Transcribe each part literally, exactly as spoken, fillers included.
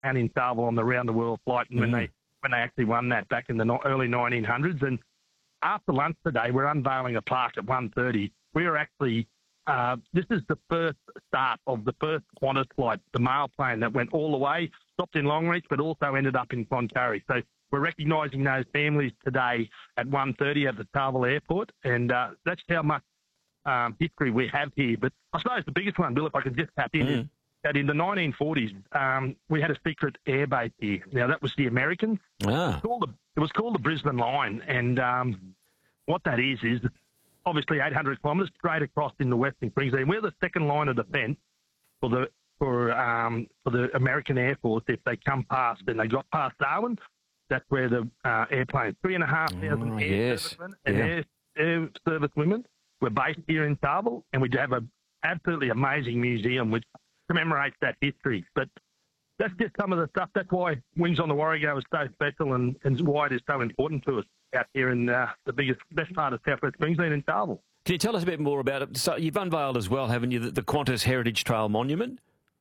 and in Darwin on the round the world flight, and mm. when they when they actually won that back in the no, early nineteen hundreds. And after lunch today, we're unveiling a plaque at one thirty. We are actually uh, this is the first start of the first Qantas flight, the mail plane that went all the way, stopped in Longreach, but also ended up in Cloncurry. So we're recognising those families today at one thirty at the Tarvel Airport, and uh, that's how much um, history we have here. But I suppose the biggest one, Bill, if I could just tap in, mm. is that in the nineteen forties, um, we had a secret air base here. Now, that was the Americans. Ah. It, was called the, it was called the Brisbane Line, and um, what that is is obviously eight hundred kilometres straight across in the Western Queensland. We're the second line of defence for the for um, for the American Air Force if they come past, and they got past Darwin. That's where the uh, airplanes, three and a half thousand oh, air yes. servicemen and yeah. air, air service women were based here in Tarvel, and we have an absolutely amazing museum which commemorates that history. But that's just some of the stuff. That's why Wings on the Warrego is so special, and, and why it is so important to us out here in uh, the biggest, best part of South West Queensland in Tarvel. Can you tell us a bit more about it? So you've unveiled as well, haven't you, the, the Qantas Heritage Trail Monument?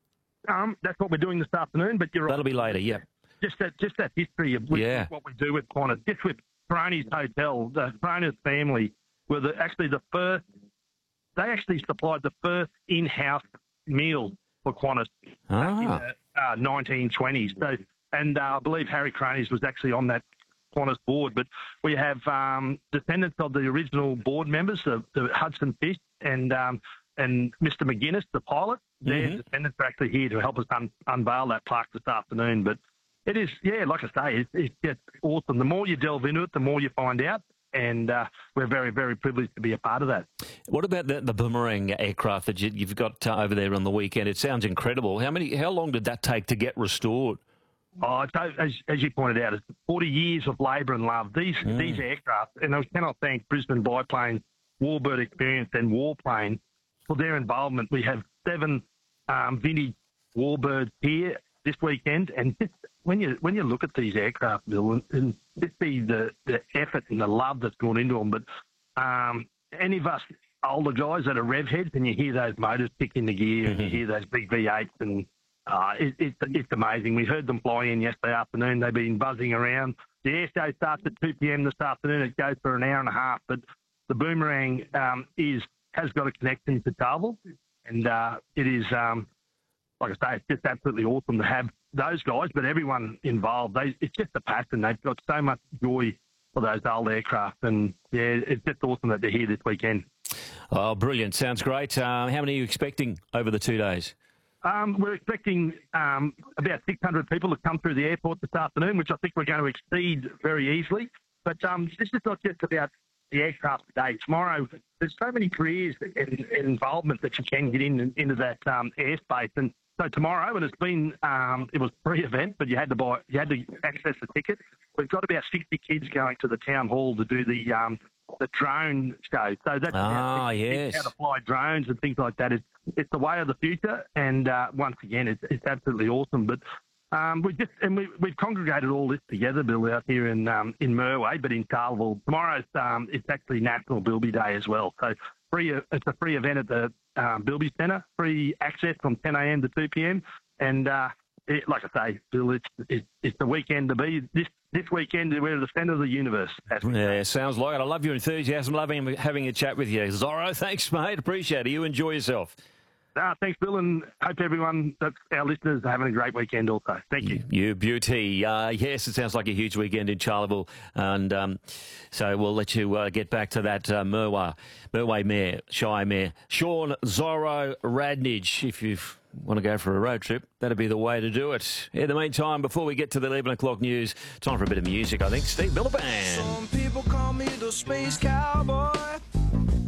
Um, that's what we're doing this afternoon, but you're That'll right. be later, yeah. Just that, just that history of with, yeah. what we do with Qantas. Just with Peroni's Hotel, the Peroni's family were the, actually the first. They actually supplied the first in-house meal for Qantas ah. back in the uh, nineteen twenties. So, and uh, I believe Harry Cronies was actually on that Qantas board. But we have um, descendants of the original board members, of the Hudson Fish and um, and Mister McGuinness, the pilot. Their mm-hmm. descendants are actually here to help us un- unveil that plaque this afternoon. But it is, yeah, like I say, it's, it's just awesome. The more you delve into it, the more you find out. And uh, we're very, very privileged to be a part of that. What about the, the Boomerang aircraft that you, you've got uh, over there on the weekend? It sounds incredible. How many? How long did that take to get restored? Oh, so, as, as you pointed out, it's forty years of labour and love. These mm. these aircraft, and I cannot thank Brisbane Biplane, Warbird Experience and Warplane for their involvement. We have seven um, vintage Warbirds here this weekend, and just when you when you look at these aircraft, Bill, and, and just see the, the effort and the love that's gone into them. But um, any of us older guys that are rev heads, and you hear those motors kick into gear, mm-hmm. and you hear those big V eights, and uh, it, it, it's amazing. We heard them fly in yesterday afternoon. They've been buzzing around. The air show starts at two p.m. this afternoon. It goes for an hour and a half. But the Boomerang um, is has got a connection to Tarvel, and uh, it is. Um, Like I say, it's just absolutely awesome to have those guys, but everyone involved. They, it's just a passion. They've got so much joy for those old aircraft, and yeah, it's just awesome that they're here this weekend. Oh, brilliant! Sounds great. Uh, how many are you expecting over the two days? Um, we're expecting um, about six hundred people to come through the airport this afternoon, which I think we're going to exceed very easily. But um, this is not just about the aircraft today. Tomorrow, there's so many careers and, and involvement that you can get in into that um, airspace. And so tomorrow, and it's been um, it was pre-event, but you had to buy, you had to access a ticket. We've got about sixty kids going to the town hall to do the um, the drone show. So that's ah, how, yes. how to fly drones and things like that. It's it's the way of the future, and uh, once again, it's, it's absolutely awesome. But um, we just and we we've congregated all this together, Bill, out here in um, in Merway, but in Tarleville. Tomorrow's um, it's actually National Bilby Day as well. So free, it's a free event at the um, Bilby Centre, free access from ten a.m. to two p.m. And uh, it, like I say, Bill, it's, it's it's the weekend to be. This this weekend we're the centre of the universe. Yeah, sounds like it. I love your enthusiasm. Loving having a chat with you, Zorro. Thanks, mate. Appreciate it. You enjoy yourself. Uh, thanks, Bill, and hope everyone, that's our listeners, are having a great weekend also. Thank you. You beauty. Uh, yes, it sounds like a huge weekend in Charleville, and um, so we'll let you uh, get back to that uh, Merway, Merway Mayor, Shire Mayor, Sean Zorro Radnich. If you want to go for a road trip, that'd be the way to do it. In the meantime, before we get to the eleven o'clock news, time for a bit of music, I think. Steve Miller Band. Some people call me the Space Cowboy.